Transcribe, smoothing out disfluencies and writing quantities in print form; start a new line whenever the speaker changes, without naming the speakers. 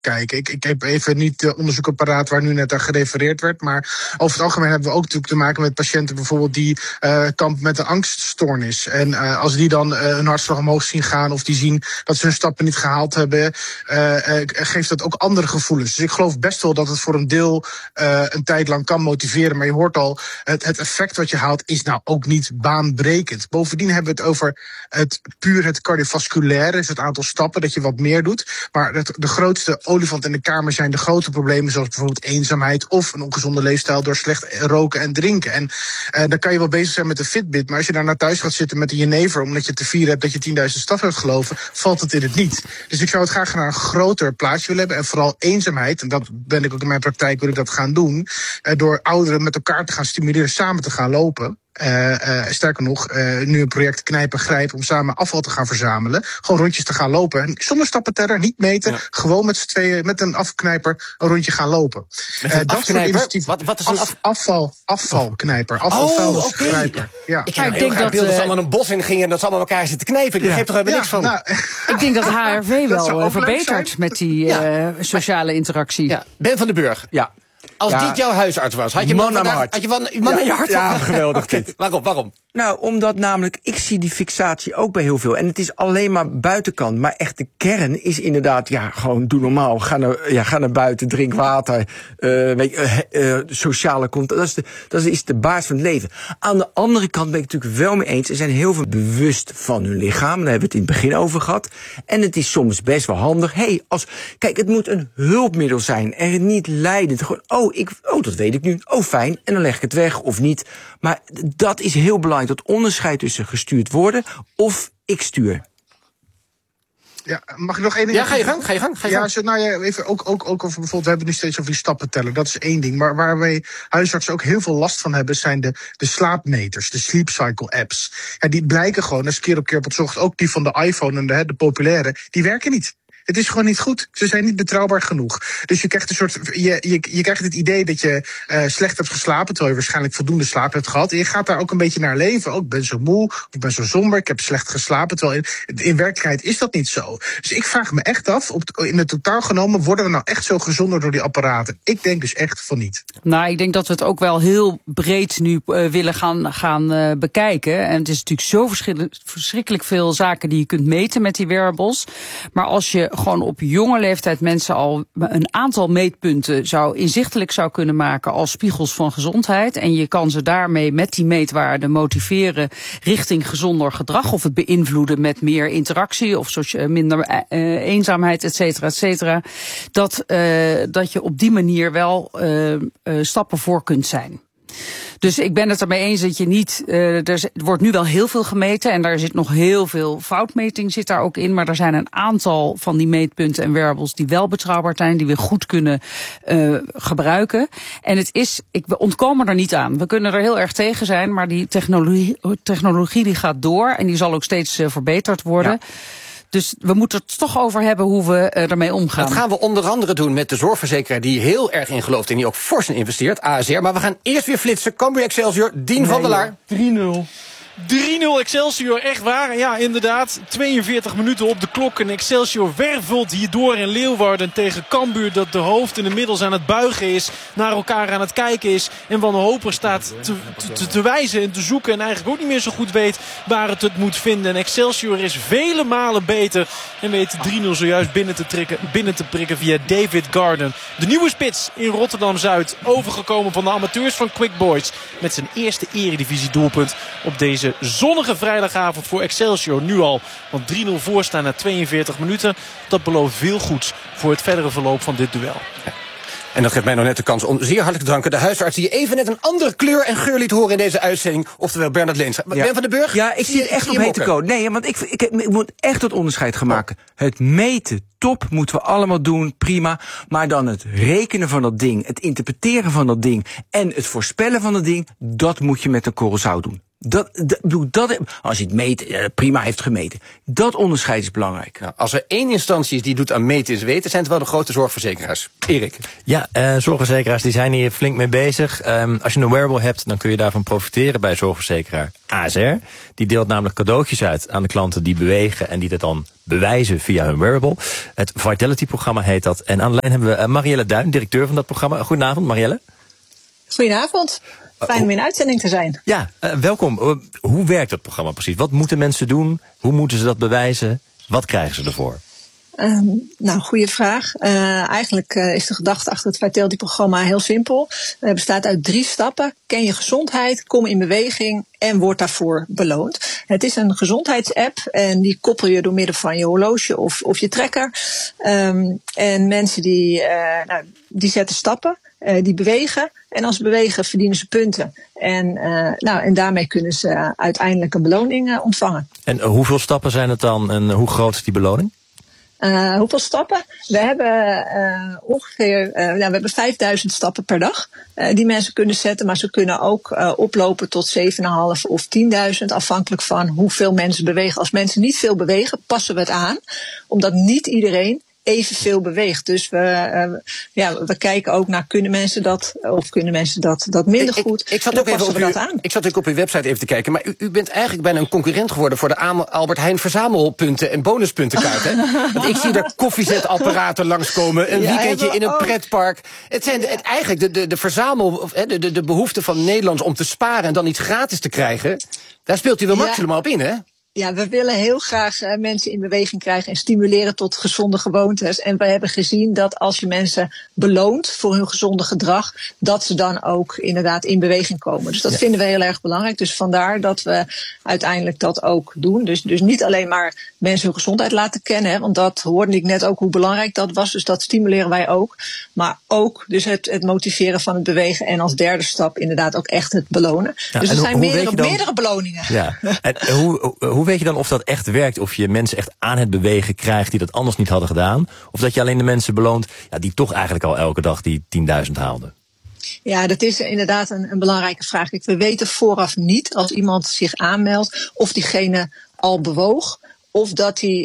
kijken. Ik heb even niet de onderzoeken paraat waar nu net aan gerefereerd werd. Maar over het algemeen hebben we ook natuurlijk te maken met patiënten bijvoorbeeld die kampen met een angststoornis. En als die dan hun hartslag omhoog zien gaan of die zien dat ze hun stappen niet gehaald hebben, geeft dat ook andere gevoelens. Dus ik geloof best wel dat het voor een deel een tijd lang kan motiveren. Maar je hoort al, het effect wat je haalt is nou ook niet baanbrekend. Bovendien hebben we het over het cardiovasculaire, is het aantal stappen dat je wat meer doet. Maar de grootste olifant in de kamer zijn de grote problemen, zoals bijvoorbeeld eenzaamheid of een ongezonde leefstijl door slecht roken en drinken. En dan kan je wel bezig zijn met de Fitbit, maar als je daar naar thuis gaat zitten met een jenever omdat je te vieren hebt dat je 10.000 stappen hebt gelopen, valt het in het niet. Dus ik zou het graag naar een groter plaatje willen hebben en vooral eenzaamheid, en dat ben ik ook in mijn praktijk, wil ik dat gaan doen, door ouderen met elkaar te gaan stimuleren samen te gaan lopen. Sterker nog, nu een project Knijpen Grijpen om samen afval te gaan verzamelen. Gewoon rondjes te gaan lopen. Zonder stappenteller, niet meten. Ja. Gewoon met z'n tweeën, met een afvalknijper, een rondje gaan lopen.
Dat soort initiatieven. Wat is een
afvalknijper? Afvalvuilnisknijper.
Ja. Ik denk dat ze allemaal een bos in gingen en dat ze allemaal elkaar zitten knijpen. Ik begreep toch helemaal niks van.
Ik denk dat HRV wel verbetert met die sociale interactie.
Ja. Ben van den Burg.
Ja.
Als dit jouw huisarts was, had je man aan je hart?
Ja, geweldig dit.
Waarom?
Nou, omdat namelijk, ik zie die fixatie ook bij heel veel. En het is alleen maar buitenkant. Maar echt de kern is inderdaad, gewoon doe normaal. Ga naar buiten, drink water. Sociale contact. Dat is de basis van het leven. Aan de andere kant ben ik het natuurlijk wel mee eens. Er zijn heel veel bewust van hun lichaam. Daar hebben we het in het begin over gehad. En het is soms best wel handig. Kijk, het moet een hulpmiddel zijn. En niet leidend. Gewoon, dat weet ik nu. Fijn. En dan leg ik het weg of niet. Maar dat is heel belangrijk. Dat onderscheid tussen gestuurd worden of ik stuur.
Ja, mag ik nog één ding?
Ja, ga je gang.
Even ook over bijvoorbeeld, we hebben het nu steeds over die stappen tellen. Dat is één ding. Maar waar wij huisartsen ook heel veel last van hebben, zijn de slaapmeters, de sleep cycle apps. Ja, die blijken gewoon, als keer op keer op het zocht, ook die van de iPhone en de populaire, die werken niet. Het is gewoon niet goed. Ze zijn niet betrouwbaar genoeg. Dus je krijgt een soort. Je krijgt het idee dat je slecht hebt geslapen, terwijl je waarschijnlijk voldoende slaap hebt gehad. En je gaat daar ook een beetje naar leven. Ik ben zo moe, of ik ben zo somber, ik heb slecht geslapen. Terwijl in werkelijkheid is dat niet zo. Dus ik vraag me echt af, in het totaal genomen, worden we nou echt zo gezonder door die apparaten? Ik denk dus echt van niet.
Nou, ik denk dat we het ook wel heel breed nu willen gaan bekijken. En het is natuurlijk zo verschrikkelijk veel zaken die je kunt meten met die wearables. Maar als je gewoon op jonge leeftijd mensen al een aantal meetpunten inzichtelijk zou kunnen maken als spiegels van gezondheid. En je kan ze daarmee met die meetwaarden motiveren richting gezonder gedrag. Of het beïnvloeden met meer interactie of minder eenzaamheid, et cetera. Dat je op die manier wel stappen voor kunt zijn. Dus ik ben het ermee eens dat je niet. Er wordt nu wel heel veel gemeten en daar zit nog heel veel foutmeting zit daar ook in. Maar er zijn een aantal van die meetpunten en wearables die wel betrouwbaar zijn, die we goed kunnen gebruiken. En we ontkomen er niet aan. We kunnen er heel erg tegen zijn, maar die technologie die gaat door en die zal ook steeds verbeterd worden. Ja. Dus we moeten het toch over hebben hoe we ermee omgaan.
Dat gaan we onder andere doen met de zorgverzekeraar die heel erg in gelooft en die ook fors in investeert, ASR. Maar we gaan eerst weer flitsen. Cambuur Excelsior, Dien van der Laar.
3-0 Excelsior, echt waar. Ja, inderdaad. 42 minuten op de klok. En Excelsior wervelt hierdoor in Leeuwarden tegen Cambuur, dat de hoofd inmiddels aan het buigen is, naar elkaar aan het kijken is. En Van Hoper staat te wijzen en te zoeken en eigenlijk ook niet meer zo goed weet waar het moet vinden. En Excelsior is vele malen beter en weet 3-0 zojuist binnen te prikken via David Garden. De nieuwe spits in Rotterdam-Zuid, overgekomen van de amateurs van Quick Boys, met zijn eerste eredivisie doelpunt op deze zonnige vrijdagavond voor Excelsior nu al. Want 3-0 voorstaan na 42 minuten. Dat belooft veel goeds voor het verdere verloop van dit duel. Ja.
En dat geeft mij nog net de kans om zeer hartelijk te danken de huisarts die even net een andere kleur en geur liet horen in deze uitzending. Oftewel Bernard Leens. Ja. Ben van den Burg?
Ja, ik zie het echt op hete kool. Nee, want ik moet echt het onderscheid gaan maken. Het meten, top, moeten we allemaal doen, prima. Maar dan het rekenen van dat ding, het interpreteren van dat ding en het voorspellen van dat ding, dat moet je met een korrel zout doen. Als je het meet, prima heeft gemeten. Dat onderscheid is belangrijk.
Nou, als er één instantie is die doet aan meten is weten, zijn het wel de grote zorgverzekeraars. Erik.
Ja, zorgverzekeraars die zijn hier flink mee bezig. Als je een wearable hebt, dan kun je daarvan profiteren bij zorgverzekeraar ASR. Die deelt namelijk cadeautjes uit aan de klanten die bewegen en die dat dan bewijzen via hun wearable. Het Vitality-programma heet dat. En aan de lijn hebben we Marielle Duin, directeur van dat programma. Goedenavond, Marielle.
Goedenavond. Fijn om in uitzending te zijn.
Ja, welkom. Hoe werkt dat programma precies? Wat moeten mensen doen? Hoe moeten ze dat bewijzen? Wat krijgen ze ervoor?
Goede vraag. Eigenlijk is de gedachte achter het Vitality-programma heel simpel. Het bestaat uit 3 stappen. Ken je gezondheid, kom in beweging en word daarvoor beloond. Het is een gezondheidsapp en die koppel je door middel van je horloge of je trekker. En mensen die zetten stappen. Die bewegen. En als ze bewegen verdienen ze punten. En daarmee kunnen ze uiteindelijk een beloning ontvangen.
En hoeveel stappen zijn het dan en hoe groot is die beloning?
Hoeveel stappen? We hebben ongeveer we hebben 5000 stappen per dag die mensen kunnen zetten. Maar ze kunnen ook oplopen tot 7.500 of 10.000. Afhankelijk van hoeveel mensen bewegen. Als mensen niet veel bewegen, passen we het aan. Omdat niet iedereen evenveel beweegt. Dus we kijken ook naar kunnen mensen dat minder goed.
Ik zat ook op uw website even te kijken, maar u bent eigenlijk bijna een concurrent geworden voor de Albert Heijn verzamelpunten en bonuspuntenkaart. Hè? Want ik zie daar koffiezetapparaten langskomen, een weekendje in een pretpark. Het zijn eigenlijk de behoefte van Nederlanders om te sparen en dan iets gratis te krijgen. Daar speelt u wel maximaal op in, hè?
Ja, we willen heel graag mensen in beweging krijgen en stimuleren tot gezonde gewoontes. En we hebben gezien dat als je mensen beloont voor hun gezonde gedrag, dat ze dan ook inderdaad in beweging komen. Dus dat vinden we heel erg belangrijk. Dus vandaar dat we uiteindelijk dat ook doen. Dus niet alleen maar mensen hun gezondheid laten kennen, hè, want dat hoorde ik net ook hoe belangrijk dat was. Dus dat stimuleren wij ook. Maar ook dus het motiveren van het bewegen en als derde stap inderdaad ook echt het belonen. Ja, dus er zijn meerdere beloningen.
Ja. En hoe weet je dan of dat echt werkt? Of je mensen echt aan het bewegen krijgt die dat anders niet hadden gedaan? Of dat je alleen de mensen beloont die toch eigenlijk al elke dag die 10.000 haalden?
Ja, dat is inderdaad een belangrijke vraag. We weten vooraf niet, als iemand zich aanmeldt, of diegene al bewoog of dat hij